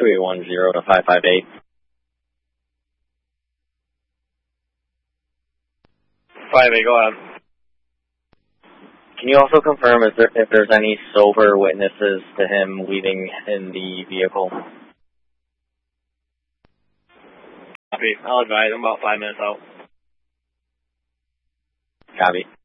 2810 to 558. 58, go ahead. Can you also confirm if there's any sober witnesses to him leaving in the vehicle? Copy. I'll advise. I'm about 5 minutes out. Copy.